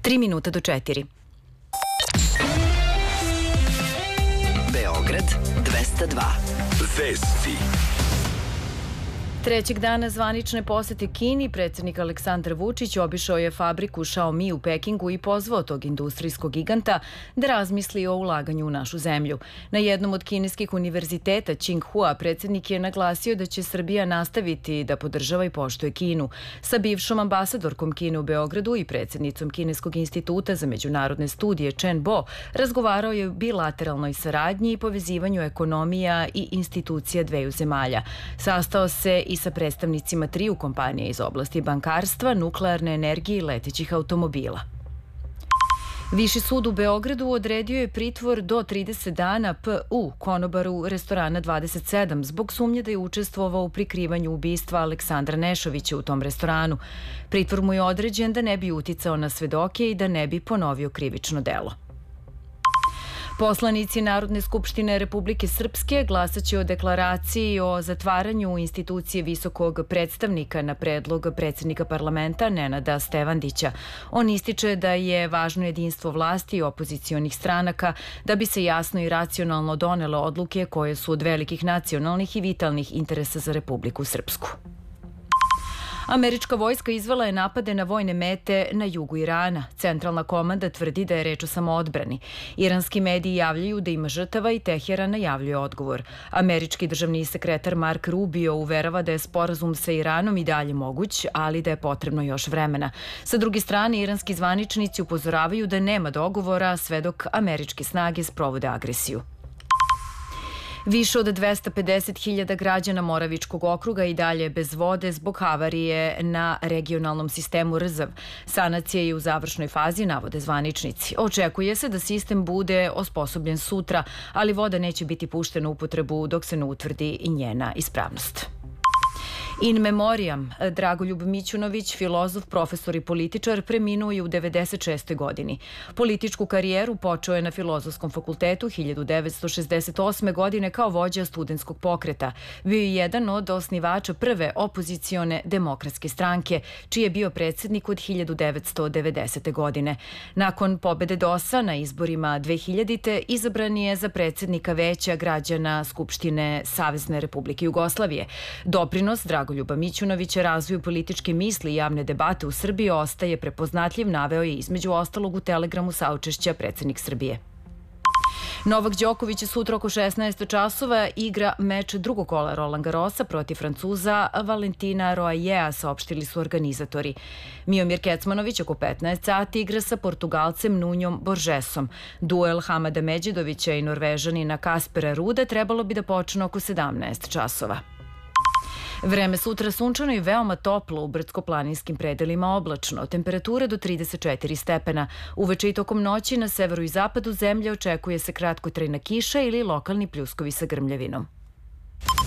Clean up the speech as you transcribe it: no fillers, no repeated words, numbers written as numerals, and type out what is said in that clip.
3 minuta do 4. Beograd 202. Vesti. Trećeg dana zvanične posete Kini predsednik Aleksandar Vučić obišao je fabriku Xiaomi u Pekingu i pozvao tog industrijskog giganta da razmisli o ulaganju u našu zemlju. Na jednom od kineskih univerziteta Tsinghua predsednik je naglasio da će Srbija nastaviti da podržava i poštuje Kinu. Sa bivšom ambasadorkom Kine u Beogradu i predsednicom Kineskog instituta za međunarodne studije Chen Bo razgovarao je o bilateralnoj saradnji i povezivanju ekonomija i institucija dveju zemalja. Sastao se i sa predstavnicima triju kompanija iz oblasti bankarstva, nuklearne energije i letećih automobila. Viši sud u Beogradu odredio je pritvor do 30 dana P.U. konobaru restorana 27 zbog sumnje da je učestvovao u prikrivanju ubistva Aleksandra Nešovića u tom restoranu. Pritvor mu je određen da ne bi uticao na svedoke i da ne bi ponovio krivično delo. Poslanici Narodne skupštine Republike Srpske glasaće o deklaraciji o zatvaranju institucije visokog predstavnika na predlog predsednika parlamenta Nenada Stevandića. On ističe da je važno jedinstvo vlasti i opozicionih stranaka da bi se jasno i racionalno donele odluke koje su od velikih nacionalnih i vitalnih interesa za Republiku Srpsku. Američka vojska izvela je napade na vojne mete na jugu Irana. Centralna komanda tvrdi da je reč o samoodbrani. Iranski mediji javljaju da ima žrtava i Teheran najavljuje odgovor. Američki državni sekretar Mark Rubio uverava da je sporazum sa Iranom i dalje moguć, ali da je potrebno još vremena. Sa druge strane, iranski zvaničnici upozoravaju da nema dogovora sve dok američke snage sprovode agresiju. Više od 250.000 građana Moravičkog okruga i dalje bez vode zbog havarije na regionalnom sistemu Rzav. Sanacija je u završnoj fazi, navode zvaničnici. Očekuje se da sistem bude osposobljen sutra, ali voda neće biti puštena u upotrebu dok se ne utvrdi i njena ispravnost. In memoriam, Dragoljub Mićunović, filozof, profesor i političar, preminuo je u 96. godini. Političku karijeru počeo je na Filozofskom fakultetu 1968. godine kao vođa studentskog pokreta. Bio je jedan od osnivača prve opozicione demokratske stranke, čiji je bio predsednik od 1990. godine. Nakon pobede DOS-a na izborima 2000. izabran je za predsednika Veća građana Skupštine Savezne Republike Jugoslavije. Doprinos Dragoljuba Mićunovića razvoju političke misli i javne debate u Srbiji ostaje prepoznatljiv, naveo je između ostalog u telegramu saučešća predsednik Srbije. Novak Đoković sutra oko 16 časova igra meč drugog kola Roland Garrosa protiv Francuza Valentina Roajea, saopštili su organizatori. Miomir Kecmanović oko 15 sati igra sa Portugalcem Nunjom Borgesom. Duel Hamada Međidovića i Norvežanina Kaspera Ruda trebalo bi da počne oko 17 časova. Vreme sutra sunčano i veoma toplo, u brdsko-planinskim predelima oblačno, temperature do 34 stepena. Uveče i tokom noći na severu i zapadu zemlje očekuje se kratkotrajna kiša ili lokalni pljuskovi sa grmljavinom.